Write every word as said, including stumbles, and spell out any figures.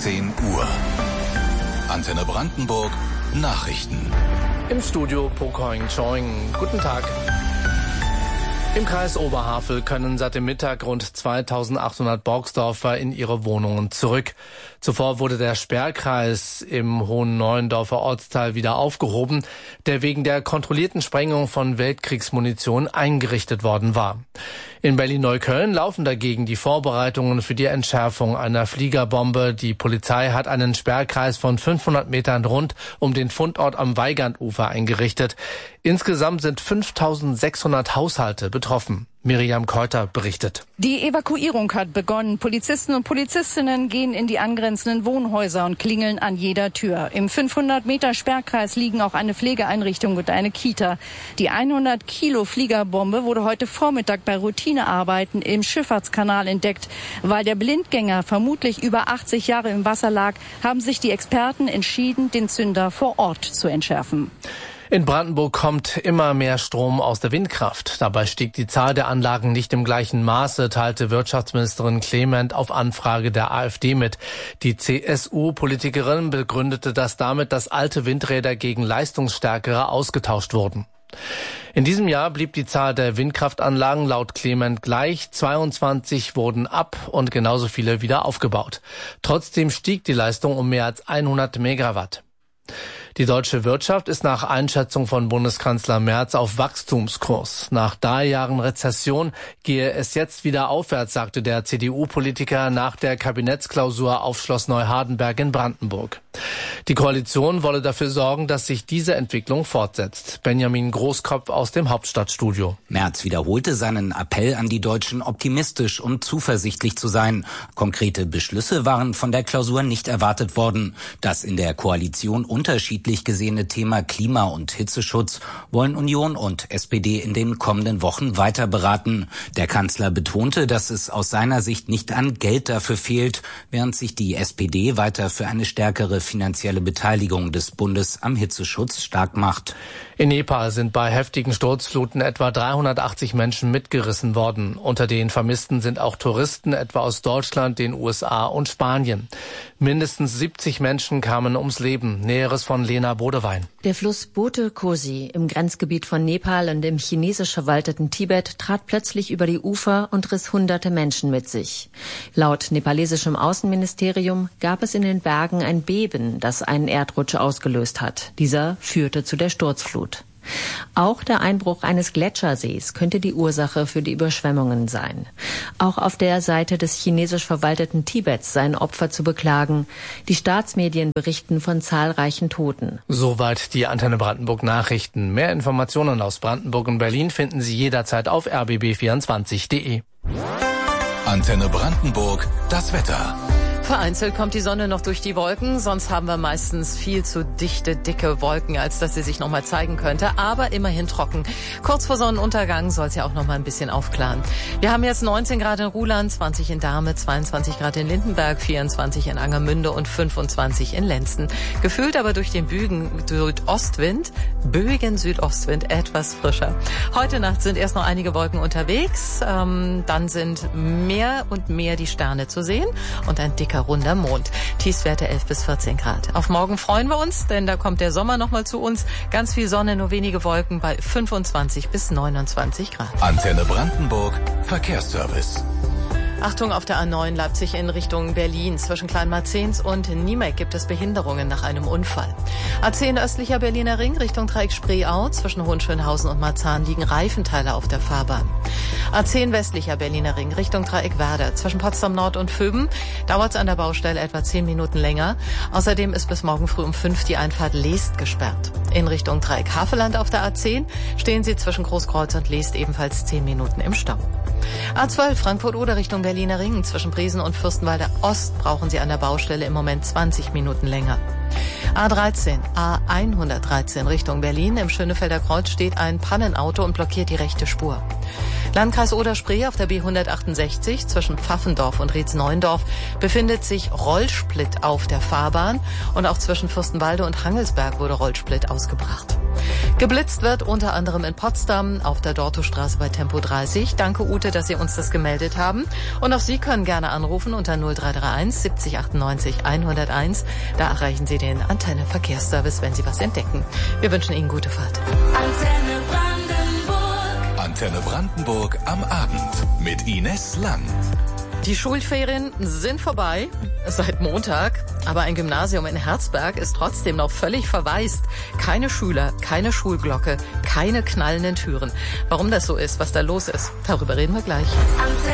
zehn Uhr. Antenne Brandenburg Nachrichten. Im Studio Pokoing Choing. Guten Tag. Im Kreis Oberhavel können seit dem Mittag rund zweitausendachthundert Borgsdorfer in ihre Wohnungen zurück. Zuvor wurde der Sperrkreis im Hohen Neuendorfer Ortsteil wieder aufgehoben, der wegen der kontrollierten Sprengung von Weltkriegsmunition eingerichtet worden war. In Berlin-Neukölln laufen dagegen die Vorbereitungen für die Entschärfung einer Fliegerbombe. Die Polizei hat einen Sperrkreis von fünfhundert Metern rund um den Fundort am Weigandufer eingerichtet. Insgesamt sind fünftausendsechshundert Haushalte betroffen. Miriam Keuter berichtet. Die Evakuierung hat begonnen. Polizisten und Polizistinnen gehen in die angrenzenden Wohnhäuser und klingeln an jeder Tür. Im fünfhundert Meter Sperrkreis liegen auch eine Pflegeeinrichtung und eine Kita. Die hundert Kilo Fliegerbombe wurde heute Vormittag bei Routinearbeiten im Schifffahrtskanal entdeckt. Weil der Blindgänger vermutlich über achtzig Jahre im Wasser lag, haben sich die Experten entschieden, den Zünder vor Ort zu entschärfen. In Brandenburg kommt immer mehr Strom aus der Windkraft. Dabei stieg die Zahl der Anlagen nicht im gleichen Maße, teilte Wirtschaftsministerin Clement auf Anfrage der AfD mit. Die C S U-Politikerin begründete das damit, dass alte Windräder gegen leistungsstärkere ausgetauscht wurden. In diesem Jahr blieb die Zahl der Windkraftanlagen laut Clement gleich. zweiundzwanzig wurden ab und genauso viele wieder aufgebaut. Trotzdem stieg die Leistung um mehr als hundert Megawatt. Die deutsche Wirtschaft ist nach Einschätzung von Bundeskanzler Merz auf Wachstumskurs. Nach drei Jahren Rezession gehe es jetzt wieder aufwärts, sagte der C D U-Politiker nach der Kabinettsklausur auf Schloss Neuhardenberg in Brandenburg. Die Koalition wolle dafür sorgen, dass sich diese Entwicklung fortsetzt. Benjamin Großkopf aus dem Hauptstadtstudio. Merz wiederholte seinen Appell an die Deutschen, optimistisch und zuversichtlich zu sein. Konkrete Beschlüsse waren von der Klausur nicht erwartet worden. Das in der Koalition unterschiedlich gesehene Thema Klima- und Hitzeschutz wollen Union und S P D in den kommenden Wochen weiter beraten. Der Kanzler betonte, dass es aus seiner Sicht nicht an Geld dafür fehlt, während sich die S P D weiter für eine stärkere finanzielle Beteiligung des Bundes am Hitzeschutz stark macht. In Nepal sind bei heftigen Sturzfluten etwa dreihundertachtzig Menschen mitgerissen worden. Unter den Vermissten sind auch Touristen, etwa aus Deutschland, den U S A und Spanien. Mindestens siebzig Menschen kamen ums Leben. Näheres von Lena Bodewein. Der Fluss Bote Kosi im Grenzgebiet von Nepal und im chinesisch verwalteten Tibet trat plötzlich über die Ufer und riss hunderte Menschen mit sich. Laut nepalesischem Außenministerium gab es in den Bergen ein Beben, das einen Erdrutsch ausgelöst hat. Dieser führte zu der Sturzflut. Auch der Einbruch eines Gletschersees könnte die Ursache für die Überschwemmungen sein. Auch auf der Seite des chinesisch verwalteten Tibets seien Opfer zu beklagen. Die Staatsmedien berichten von zahlreichen Toten. Soweit die Antenne Brandenburg Nachrichten. Mehr Informationen aus Brandenburg und Berlin finden Sie jederzeit auf r b b vierundzwanzig punkt de. Antenne Brandenburg, das Wetter. Vereinzelt kommt die Sonne noch durch die Wolken, sonst haben wir meistens viel zu dichte, dicke Wolken, als dass sie sich noch mal zeigen könnte, aber immerhin trocken. Kurz vor Sonnenuntergang soll es ja auch noch mal ein bisschen aufklaren. Wir haben jetzt neunzehn Grad in Ruhland, zwanzig in Dahme, zweiundzwanzig Grad in Lindenberg, vierundzwanzig in Angermünde und fünfundzwanzig in Lenzen. Gefühlt aber durch den Bügen Südostwind, böigen Südostwind etwas frischer. Heute Nacht sind erst noch einige Wolken unterwegs, ähm, dann sind mehr und mehr die Sterne zu sehen und ein dicker runder Mond. Tiefstwerte elf bis vierzehn Grad. Auf morgen freuen wir uns, denn da kommt der Sommer noch mal zu uns. Ganz viel Sonne, nur wenige Wolken bei fünfundzwanzig bis neunundzwanzig Grad. Antenne Brandenburg Verkehrsservice. Achtung, auf der A neun Leipzig in Richtung Berlin. Zwischen Kleinmarzens und Niemek gibt es Behinderungen nach einem Unfall. A zehn östlicher Berliner Ring Richtung Dreieck Spreeau. Zwischen Hohenschönhausen und Marzahn liegen Reifenteile auf der Fahrbahn. A zehn westlicher Berliner Ring Richtung Dreieck Werder. Zwischen Potsdam Nord und Vöben dauert es an der Baustelle etwa zehn Minuten länger. Außerdem ist bis morgen früh um fünf die Einfahrt Leest gesperrt. In Richtung Dreieck Havelland auf der A zehn stehen Sie zwischen Großkreuz und Leest ebenfalls zehn Minuten im Stau. A zwölf Frankfurt-Oder Richtung Berliner Ring. Zwischen Briesen und Fürstenwalde Ost brauchen Sie an der Baustelle im Moment zwanzig Minuten länger. A dreizehn, A hundertdreizehn Richtung Berlin. Im Schönefelder Kreuz steht ein Pannenauto und blockiert die rechte Spur. Landkreis Oder-Spree auf der B hundertachtundsechzig zwischen Pfaffendorf und Rietz-Neuendorf befindet sich Rollsplit auf der Fahrbahn und auch zwischen Fürstenwalde und Hangelsberg wurde Rollsplit ausgebracht. Geblitzt wird unter anderem in Potsdam auf der Dortostraße bei Tempo dreißig. Danke, Ute, dass Sie uns das gemeldet haben. Und auch Sie können gerne anrufen unter null drei drei eins siebzig achtundneunzig hunderteins. Da erreichen Sie den Antenne Verkehrsservice, wenn Sie was entdecken. Wir wünschen Ihnen gute Fahrt. Antenne Brandenburg. Antenne Brandenburg am Abend mit Ines Lang. Die Schulferien sind vorbei, seit Montag, aber ein Gymnasium in Herzberg ist trotzdem noch völlig verwaist. Keine Schüler, keine Schulglocke, keine knallenden Türen. Warum das so ist, was da los ist, darüber reden wir gleich.